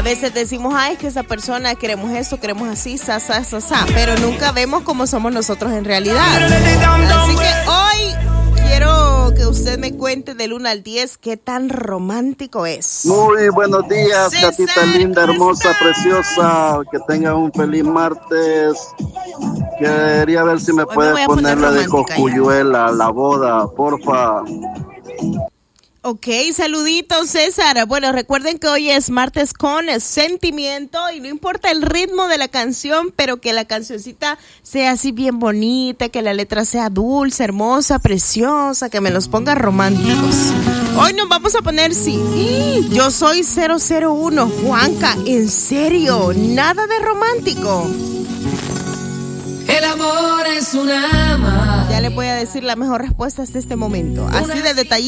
veces decimos, ay, es que esa persona queremos esto, queremos así, sa, pero nunca vemos cómo somos nosotros en realidad. Así que hoy quiero que usted me cuente del 1 al 10 qué tan romántico es. Muy buenos días, César, Catita linda, hermosa, ¿cómo preciosa. Que tenga un feliz martes. Quería ver si me Hoy me puede voy a poner poner la de romántica Cosculluela, la boda, porfa. Ok, saluditos, César. Bueno, recuerden que hoy es martes con sentimiento y no importa el ritmo de la canción, pero que la cancioncita sea así bien bonita, que la letra sea dulce, hermosa, preciosa, que me los ponga románticos. Hoy nos vamos a poner Yo Soy 001, Juanca, en serio, nada de romántico. El amor es una ama. Ya le voy a decir la mejor respuesta hasta este momento, así de detallista.